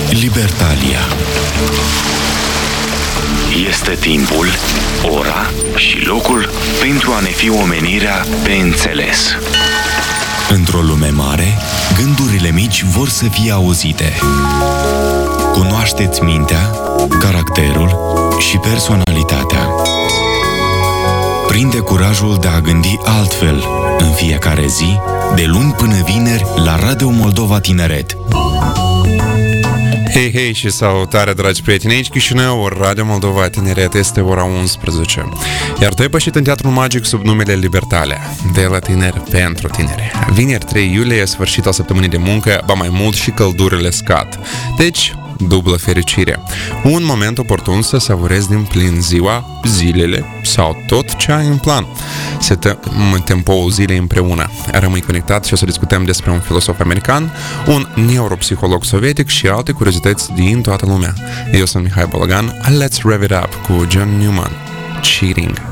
Libertalia. Este timpul, ora și locul pentru a ne fi omenirea pe înțeles. Într-o lume mare, gândurile mici vor să fie auzite. Cunoașteți mintea, caracterul și personalitatea. Prinde curajul de a gândi altfel în fiecare zi, de luni până vineri, la Radio Moldova Tineret. Hei, hei și salutare, dragi prieteni, aici Chișinău, Radio Moldova Tineret, este ora 11. Iar tu ai pășit în Teatrul Magic sub numele Libertalia, de la tineri pentru tineri. Vineri 3 iulie, sfârșitul săptămânii de muncă, ba mai mult și căldurile scad. Deci, dublă fericire. Un moment oportun să savurezi din plin ziua, zilele sau tot ce ai în plan. Setăm tempoul zilei împreună. Rămâi conectat și o să discutăm despre un filosof american, un neuropsiholog sovietic și alte curiozități din toată lumea. Eu sunt Mihai Bologan. Let's rev it up cu John Newman. Cheating.